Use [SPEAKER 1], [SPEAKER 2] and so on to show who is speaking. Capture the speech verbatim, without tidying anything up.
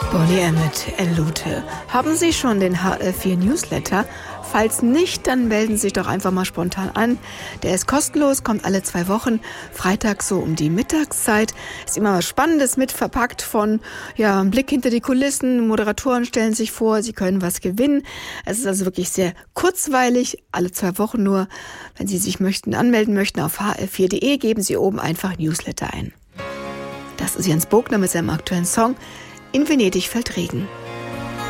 [SPEAKER 1] Boney M. mit Elute. Haben Sie schon den H R vier Newsletter? Falls nicht, dann melden Sie sich doch einfach mal spontan an. Der ist kostenlos, kommt alle zwei Wochen, freitags so um die Mittagszeit. Ist immer was Spannendes mit verpackt von ja, einem Blick hinter die Kulissen. Moderatoren stellen sich vor, Sie können was gewinnen. Es ist also wirklich sehr kurzweilig, alle zwei Wochen nur. Wenn Sie sich möchten, anmelden möchten auf h r vier punkt d e, geben Sie oben einfach Newsletter ein. Das ist Jens Bogner mit seinem aktuellen Song In Venedig fällt Regen.